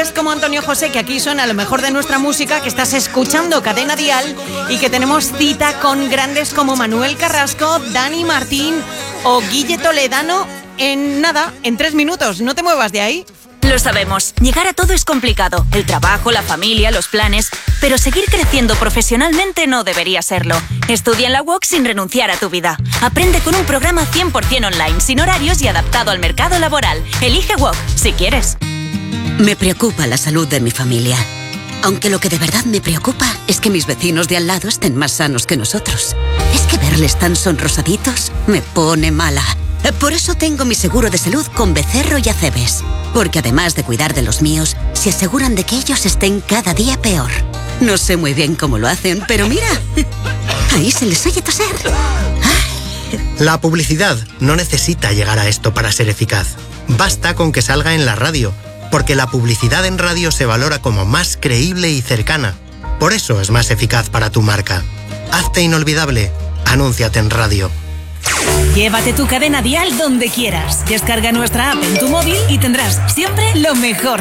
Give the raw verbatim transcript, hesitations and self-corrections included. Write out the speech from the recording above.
oyentes como Antonio José, que aquí suena lo mejor de nuestra música, que estás escuchando Cadena Dial y que tenemos cita con grandes como Manuel Carrasco, Dani Martín o Guille Toledano en nada, en tres minutos. No te muevas de ahí. Lo sabemos, llegar a todo es complicado. El trabajo, la familia, los planes. Pero seguir creciendo profesionalmente no debería serlo. Estudia en la U O C sin renunciar a tu vida. Aprende con un programa cien por ciento online, sin horarios y adaptado al mercado laboral. Elige U O C, si quieres. Me preocupa la salud de mi familia. Aunque lo que de verdad me preocupa es que mis vecinos de al lado estén más sanos que nosotros. Es que verles tan sonrosaditos me pone mala. Por eso tengo mi seguro de salud con Becerro y Acebes. Porque además de cuidar de los míos, se aseguran de que ellos estén cada día peor. No sé muy bien cómo lo hacen, pero mira, ahí se les oye toser. La publicidad no necesita llegar a esto para ser eficaz. Basta con que salga en la radio, porque la publicidad en radio se valora como más creíble y cercana. Por eso es más eficaz para tu marca. Hazte inolvidable. Anúnciate en radio. Llévate tu Cadena Dial donde quieras. Descarga nuestra app en tu móvil y tendrás siempre lo mejor